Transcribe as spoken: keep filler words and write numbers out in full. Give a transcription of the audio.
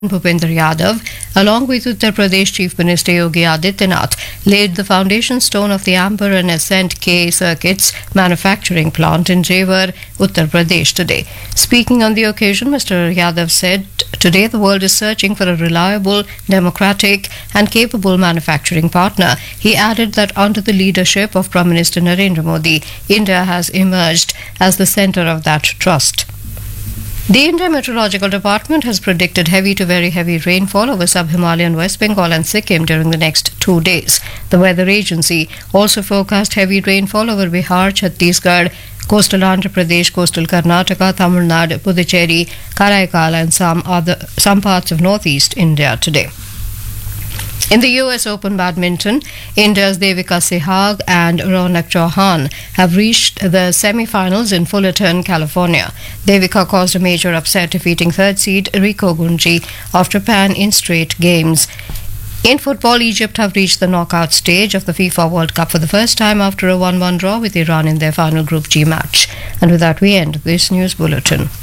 Bhupendra Yadav, along with Uttar Pradesh Chief Minister Yogi Adityanath, laid the foundation stone of the Amber and Ascent K Circuits manufacturing plant in Jewar, Uttar Pradesh today. Speaking on the occasion, Mister Yadav said, "Today the world is searching for a reliable, democratic and capable manufacturing partner." He added that under the leadership of Prime Minister Narendra Modi, India has emerged as the centre of that trust. The India Meteorological Department has predicted heavy to very heavy rainfall over sub-Himalayan West Bengal and Sikkim during the next two days. The weather agency also forecast heavy rainfall over Bihar, Chhattisgarh, coastal Andhra Pradesh, coastal Karnataka, Tamil Nadu, Puducherry, Karaikal and some other some parts of northeast India today. In the U S Open Badminton, India's Devika Sehag and Ronak Chauhan have reached the semi-finals in Fullerton, California. Devika caused a major upset, defeating third seed Riko Gunji of Japan in straight games. In football, Egypt have reached the knockout stage of the FIFA World Cup for the first time after a one one draw with Iran in their final Group G match. And with that, we end this news bulletin.